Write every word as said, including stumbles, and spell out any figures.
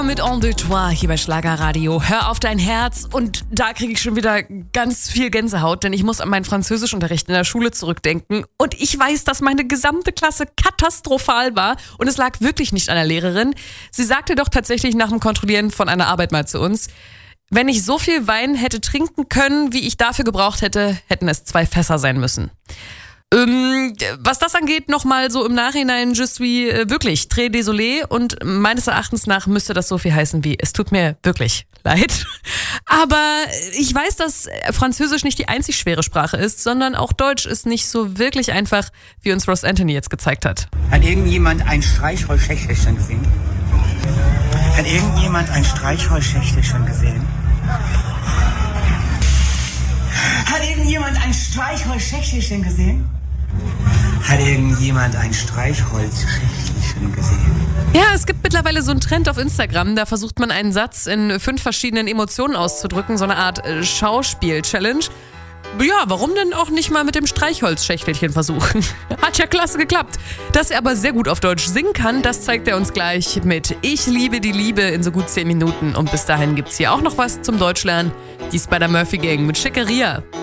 Mit En deux Trois hier bei Schlagerradio. Hör auf dein Herz. Und da kriege ich schon wieder ganz viel Gänsehaut, denn ich muss an meinen Französischunterricht in der Schule zurückdenken. Und ich weiß, dass meine gesamte Klasse katastrophal war. Und es lag wirklich nicht an der Lehrerin. Sie sagte doch tatsächlich nach dem Kontrollieren von einer Arbeit mal zu uns: Wenn ich so viel Wein hätte trinken können, wie ich dafür gebraucht hätte, hätten es zwei Fässer sein müssen. Ähm, was das angeht, nochmal so im Nachhinein, je suis äh, wirklich très désolé, und meines Erachtens nach müsste das so viel heißen wie: Es tut mir wirklich leid. Aber ich weiß, dass Französisch nicht die einzig schwere Sprache ist, sondern auch Deutsch ist nicht so wirklich einfach, wie uns Ross Anthony jetzt gezeigt hat. Hat irgendjemand ein Streichholzschächtelchen gesehen? Hat irgendjemand ein Streichholzschächtelchen gesehen? Hat irgendjemand ein Streichholzschächtelchen gesehen? Hat irgendjemand ein Streichholzschächtelchen gesehen? Ja, es gibt mittlerweile so einen Trend auf Instagram, da versucht man einen Satz in fünf verschiedenen Emotionen auszudrücken, so eine Art äh, Schauspiel-Challenge. Ja, warum denn auch nicht mal mit dem Streichholzschächtelchen versuchen? Hat ja klasse geklappt. Dass er aber sehr gut auf Deutsch singen kann, das zeigt er uns gleich mit Ich liebe die Liebe in so gut zehn Minuten. Und bis dahin gibt's hier auch noch was zum Deutschlernen. Die Spider-Murphy Gang mit Schickeria.